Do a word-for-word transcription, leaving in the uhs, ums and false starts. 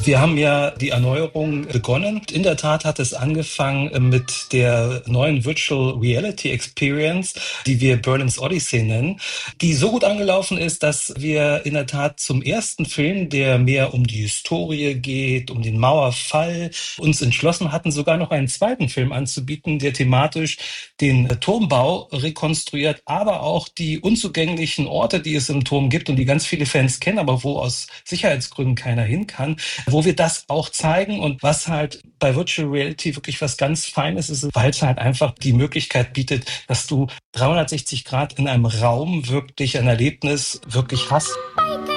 Wir haben ja die Erneuerung begonnen. In der Tat hat es angefangen mit der neuen Virtual Reality Experience, die wir Berlin's Odyssey nennen, die so gut angelaufen ist, dass wir in der Tat zum ersten Film, der mehr um die Historie geht, um den Mauerfall, uns entschlossen hatten, sogar noch einen zweiten Film anzubieten, der thematisch den Turmbau rekonstruiert, aber auch die unzugänglichen Orte, die es im Turm gibt und die ganz viele Fans kennen, aber wo aus Sicherheitsgründen keiner hin kann, wo wir das auch zeigen. Und was halt bei Virtual Reality wirklich was ganz Feines ist, weil es halt einfach die Möglichkeit bietet, dass du dreihundertsechzig Grad in einem Raum wirklich ein Erlebnis wirklich hast.